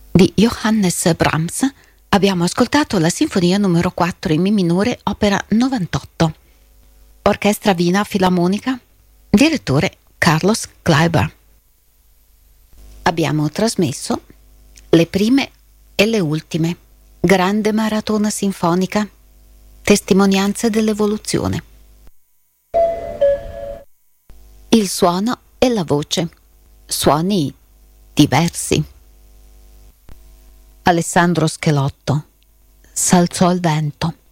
Di Johannes Brahms abbiamo ascoltato la Sinfonia numero 4 in Mi minore, opera 98. Orchestra Wiener Filarmonica, direttore Carlos Kleiber. Abbiamo trasmesso le prime e le ultime, grande maratona sinfonica, testimonianze dell'evoluzione. Il suono e la voce, suoni diversi. Alessandro Schelotto, S'alzò il vento.